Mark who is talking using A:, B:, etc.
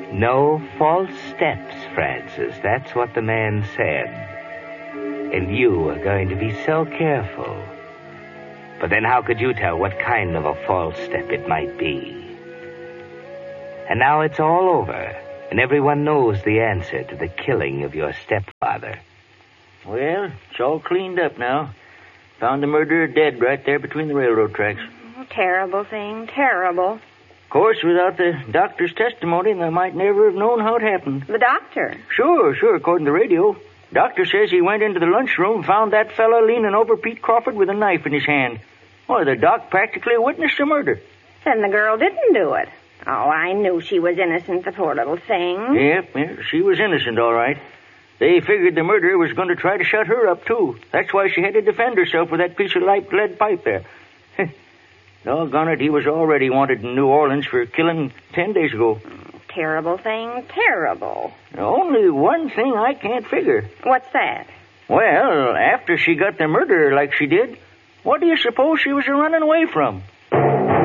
A: No false steps, Francis. That's what the man said. And you are going to be so careful. But then how could you tell what kind of a false step it might be? And now it's all over, and everyone knows the answer to the killing of your stepfather.
B: Well, it's all cleaned up now. Found the murderer dead right there between the railroad tracks.
C: Oh, terrible thing, terrible.
B: Of course, without the doctor's testimony, they might never have known how it happened.
C: The doctor?
B: Sure, according to the radio. Doctor says he went into the lunchroom and found that fella leaning over Pete Crawford with a knife in his hand. Well, the doc practically witnessed the murder.
C: Then the girl didn't do it. Oh, I knew she was innocent, the poor little thing.
B: Yep, she was innocent, all right. They figured the murderer was going to try to shut her up, too. That's why she had to defend herself with that piece of light lead pipe there. Doggone it, he was already wanted in New Orleans for killing 10 days ago.
C: Terrible thing, terrible.
B: Only one thing I can't figure.
C: What's that?
B: Well, after she got the murderer like she did, what do you suppose she was running away from?